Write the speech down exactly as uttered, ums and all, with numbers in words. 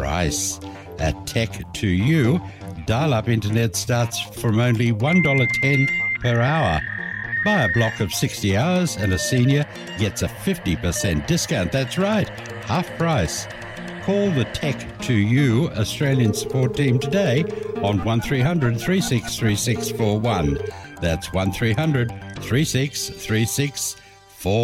price. At Tech to You, dial-up internet starts from only one dollar ten per hour. Buy a block of sixty hours and a senior gets a fifty percent discount. That's right, half price. Call the Tech to You Australian support team today on one three hundred, three six three six four one. That's one three hundred, three six three six